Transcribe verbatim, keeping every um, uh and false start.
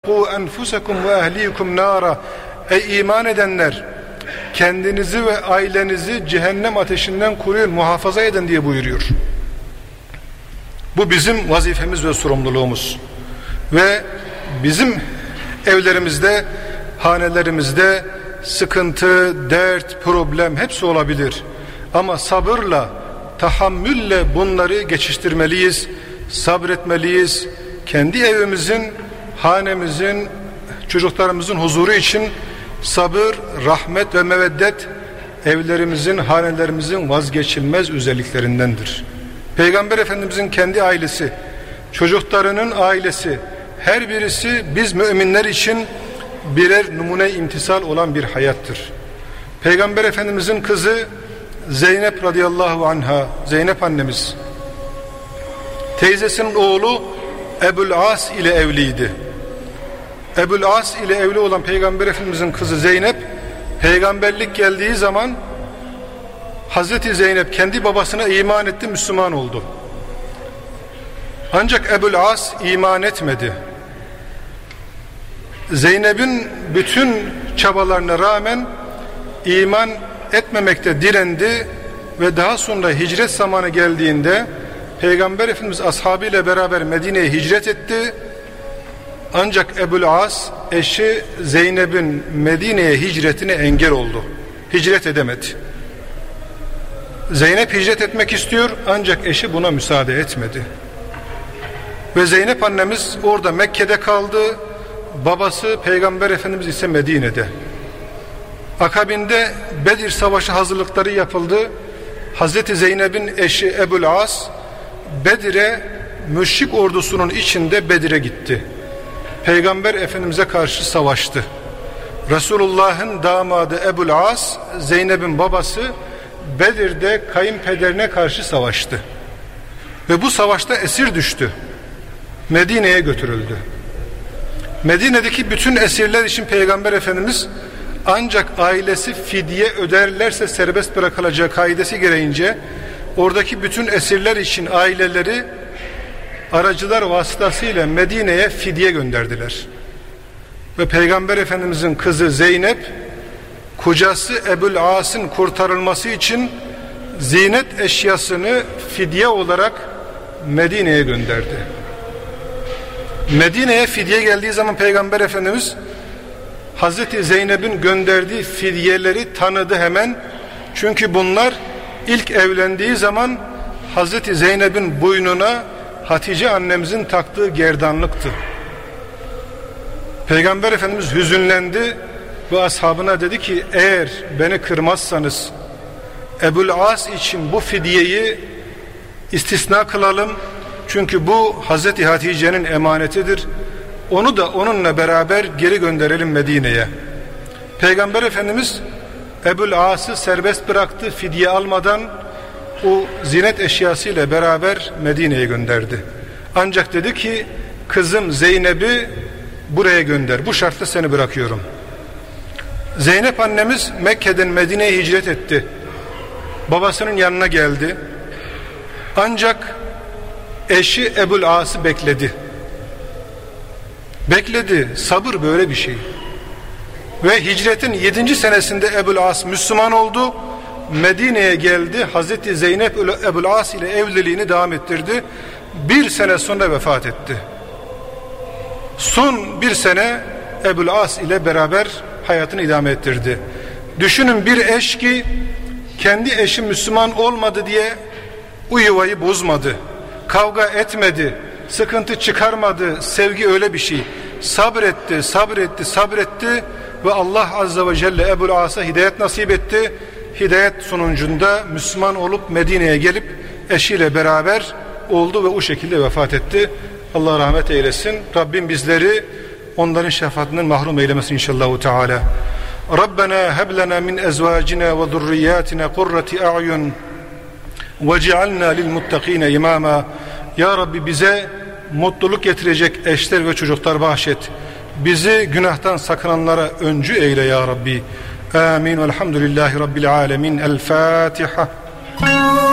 qu enfusakum ve ehlikum nara. Ey iman edenler, kendinizi ve ailenizi cehennem ateşinden koruyun, muhafaza edin diye buyuruyor. Bu bizim vazifemiz ve sorumluluğumuz. Ve bizim evlerimizde, hanelerimizde sıkıntı, dert, problem hepsi olabilir. Ama sabırla, tahammülle bunları geçiştirmeliyiz, sabretmeliyiz. Kendi evimizin, hanemizin, çocuklarımızın huzuru için sabır, rahmet ve meveddet evlerimizin, hanelerimizin vazgeçilmez özelliklerindendir. Peygamber Efendimizin kendi ailesi, çocuklarının ailesi, her birisi biz müminler için birer numune imtisal olan bir hayattır. Peygamber Efendimizin kızı Zeynep radıyallahu anha, Zeynep annemiz, teyzesinin oğlu Ebul As ile evliydi. Ebul As ile evli olan Peygamber Efendimizin kızı Zeynep, peygamberlik geldiği zaman Hazreti Zeynep kendi babasına iman etti, Müslüman oldu. Ancak Ebul As iman etmedi. Zeynep'in bütün çabalarına rağmen iman etmemekte direndi ve daha sonra hicret zamanı geldiğinde Peygamber Efendimiz ashabıyla beraber Medine'ye hicret etti. Ancak Ebul As eşi Zeynep'in Medine'ye hicretine engel oldu. Hicret edemedi. Zeynep hicret etmek istiyor ancak eşi buna müsaade etmedi. Ve Zeynep annemiz orada Mekke'de kaldı. Babası Peygamber Efendimiz ise Medine'de. Akabinde Bedir Savaşı hazırlıkları yapıldı. Hazreti Zeynep'in eşi Ebul As Bedir'e, müşrik ordusunun içinde Bedir'e gitti. Peygamber Efendimiz'e karşı savaştı. Resulullah'ın damadı Ebul As, Zeynep'in babası Bedir'de kayınpederine karşı savaştı. Ve bu savaşta esir düştü. Medine'ye götürüldü. Medine'deki bütün esirler için Peygamber Efendimiz ancak ailesi fidye öderlerse serbest bırakılacağı kaidesi gereğince oradaki bütün esirler için aileleri aracılar vasıtasıyla Medine'ye fidye gönderdiler. Ve Peygamber Efendimizin kızı Zeynep, kocası Ebul As'ın kurtarılması için zinet eşyasını fidye olarak Medine'ye gönderdi. Medine'ye fidye geldiği zaman Peygamber Efendimiz Hazreti Zeynep'in gönderdiği fidyeleri tanıdı hemen. Çünkü bunlar ilk evlendiği zaman Hazreti Zeynep'in boynuna Hatice annemizin taktığı gerdanlıktı. Peygamber Efendimiz hüzünlendi ve ashabına dedi ki eğer beni kırmazsanız Ebul As için bu fidyeyi istisna kılalım. Çünkü bu Hazreti Hatice'nin emanetidir. Onu da onunla beraber geri gönderelim Medine'ye. Peygamber Efendimiz Ebul As'ı serbest bıraktı, fidye almadan o zinet eşyasıyla beraber Medine'ye gönderdi. Ancak dedi ki kızım Zeynep'i buraya gönder. Bu şartla seni bırakıyorum. Zeynep annemiz Mekke'den Medine'ye hicret etti. Babasının yanına geldi. Ancak eşi Ebul As'ı bekledi. Bekledi. Sabır böyle bir şey. Ve hicretin yedinci senesinde Ebul As Müslüman oldu. Medine'ye geldi. Hazreti Zeynep Ebul As ile evliliğini devam ettirdi. Bir sene sonra vefat etti. Son bir sene Ebul As ile beraber hayatını idame ettirdi. Düşünün bir eş ki kendi eşi Müslüman olmadı diye o yuvayı bozmadı. Kavga etmedi. Sıkıntı çıkarmadı. Sevgi öyle bir şey. Sabretti, sabretti, sabretti ve Allah Azze ve Celle Ebul As'a hidayet nasip etti. Hidayet sonucunda Müslüman olup Medine'ye gelip eşiyle beraber oldu ve o şekilde vefat etti. Allah rahmet eylesin. Rabbim bizleri onların şefaatinden mahrum eylemesin inşallah Teala. Rabbena heb lena min ezvacina ve zurriyatina kurrati a'yun vec'alna lil muttakina imama. Ya Rabbi bize mutluluk getirecek eşler ve çocuklar bahşet. Bizi günahtan sakınanlara öncü eyle ya Rabbi. Amin. Velhamdülillahi Rabbil alemin. El Fatiha.